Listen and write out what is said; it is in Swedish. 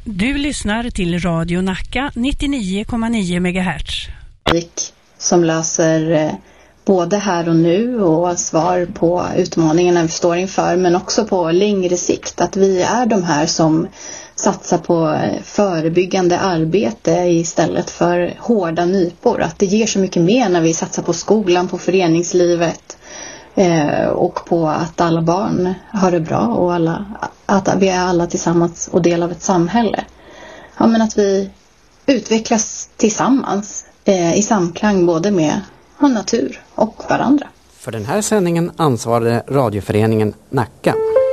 Du lyssnar till Radio Nacka 99,9 MHz. Som löser både här och nu och svar på utmaningarna vi står inför, men också på längre sikt. Att vi är de här som satsar på förebyggande arbete istället för hårda nypor. Att det ger så mycket mer när vi satsar på skolan, på föreningslivet och på att alla barn har det bra och att vi är alla tillsammans och del av ett samhälle. Ja, men att vi utvecklas tillsammans i samklang både med natur och varandra. För den här sändningen ansvarade radioföreningen Nacka.